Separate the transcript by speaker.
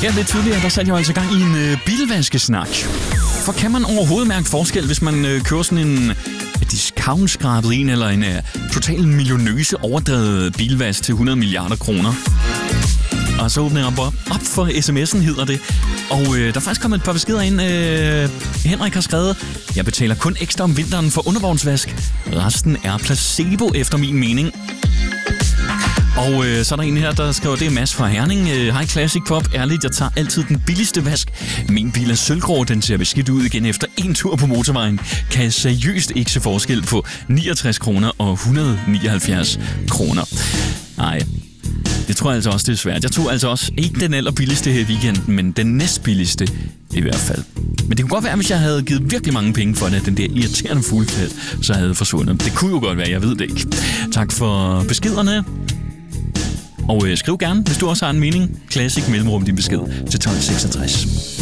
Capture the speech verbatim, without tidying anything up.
Speaker 1: Her lidt tidligere, der satte jeg altså gang i en øh, bilvaskesnak. For kan man overhovedet mærke forskel, hvis man øh, kører sådan en discount-skrabet en eller en øh, total millionøse overdrevet bilvask til hundrede milliarder kroner? Og så åbner jeg op, op for sms'en, hedder det. Og øh, der er faktisk kommet et par beskeder ind. Øh, Henrik har skrevet, jeg betaler kun ekstra om vinteren for undervognsvask. Resten er placebo efter min mening. Og øh, så er der en her, der skriver, det er Mads fra Herning. Øh, Hej Classic Pop, ærligt, jeg tager altid den billigste vask. Min bil er sølvgrå, den ser beskidt ud igen efter en tur på motorvejen. Kan jeg seriøst ikke se forskel på niogtres kroner og et hundrede og nioghalvfjerds kroner. Nej, det tror jeg altså også, det er svært. Jeg tog altså også ikke den allerbilligste her i weekenden, men den næstbilligste i hvert fald. Men det kunne godt være, hvis jeg havde givet virkelig mange penge for det, at den der irriterende fugleklat, så havde forsvundet. Det kunne jo godt være, jeg ved det ikke. Tak for beskederne. Og øh, skriv gerne, hvis du også har en mening. Classic mellemrum din besked til tolv seksogtres.